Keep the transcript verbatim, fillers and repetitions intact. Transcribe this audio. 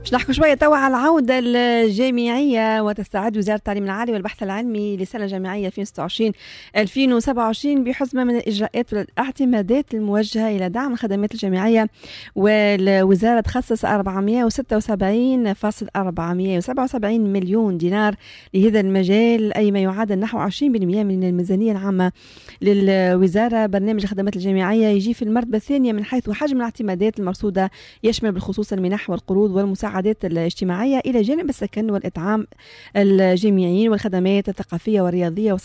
باش نحكوا شوية توا على العودة الجامعية. وتستعد وزارة التعليم العالي والبحث العلمي لسنة الجامعية ألفين وستة وعشرين ألفين وسبعة وعشرين بحزمة من الإجراءات والاعتمادات الموجهة إلى دعم الخدمات الجامعية. والوزارة تخصص أربعمائة وستة وسبعين فاصلة أربعمائة وسبعة وسبعين مليون دينار لهذا المجال، أي ما يعادل نحو عشرين بالمئة من الميزانية العامة للوزارة. برنامج الخدمات الجامعية يجي في المرتبة الثانية من حيث حجم الاعتمادات المرصودة، يشمل بالخصوص المنح والقروض والمساعدات الاجتماعية إلى جانب السكن والإطعام الجامعيين والخدمات الثقافية والرياضية